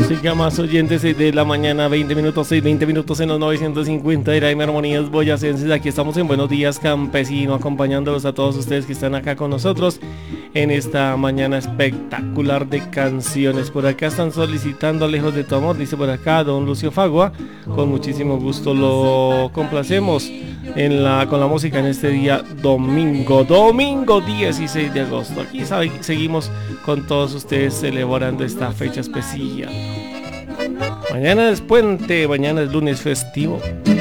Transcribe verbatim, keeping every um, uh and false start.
música, más oyentes, seis de la mañana, veinte minutos, seis, veinte minutos en los novecientos cincuenta de Iraima Armonías Boyacenses. Aquí estamos en Buenos Días Campesino, acompañándolos a todos ustedes que están acá con nosotros en esta mañana espectacular de canciones. Por acá están solicitando Lejos de tu amor, dice por acá don Lucio Fagua. Con muchísimo gusto lo complacemos en la, con la música en este día domingo, domingo dieciséis de agosto. Aquí sabe, seguimos con todos ustedes celebrando esta fecha especial. Mañana es puente, mañana es lunes festivo.